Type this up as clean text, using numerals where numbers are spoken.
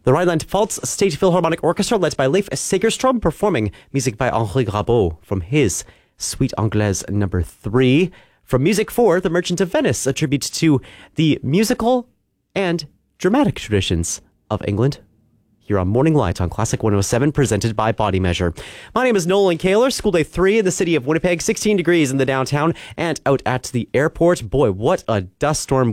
The Rhineland-Pfalz State Philharmonic Orchestra, led by Leif Segerstrom, performing music by Henri Grabeau from his Suite Anglaise No. 3. From Music for The Merchant of Venice, a tribute to the musical and dramatic traditions of England. Here on Morning Light on Classic 107, presented by Body Measure. My name is Nolan Kaler. School day 3 in the city of Winnipeg, 16 degrees in the downtown and out at the airport. Boy, what a dust storm